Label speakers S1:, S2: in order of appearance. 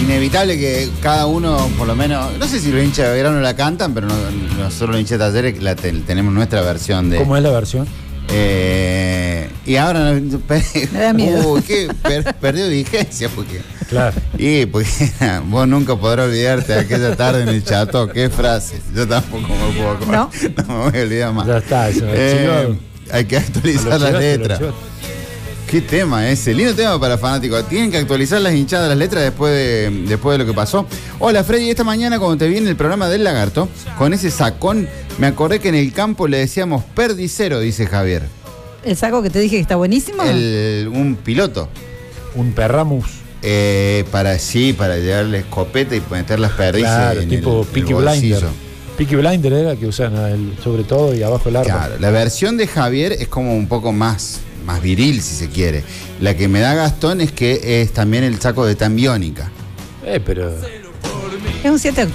S1: inevitable que cada uno, por lo menos, no sé si los hinchas de Belgrano la cantan, pero nosotros los hinchas de Talleres tenemos nuestra versión de...
S2: ¿Cómo es la versión?
S1: Y ahora
S3: me da miedo.
S1: Perdió vigencia porque...
S2: Claro.
S1: Y porque vos nunca podrás olvidarte de aquella tarde en el Chateau. ¿Qué frase? Yo tampoco me puedo acordar. No me voy a olvidar más.
S2: Ya está, eso.
S1: Hay que actualizar las letras. Qué tema ese, lindo tema para fanáticos. Tienen que actualizar las hinchadas, las letras después de lo que pasó. Hola Freddy, esta mañana cuando te vi en el programa del Lagarto, con ese sacón, me acordé que en el campo le decíamos perdicero, dice Javier.
S3: ¿El saco que te dije que está buenísimo?
S1: Un piloto.
S2: Un perramus.
S1: Para llevarle escopeta y meter las perdices.
S2: Claro,
S1: en
S2: tipo Peaky Blinder. Peaky Blinder era que usan sobre todo y abajo el arma.
S1: Claro, la versión de Javier es como un poco más viril, si se quiere. La que me da Gastón es que es también el saco de Tambiónica.
S2: Pero...
S3: Es un 7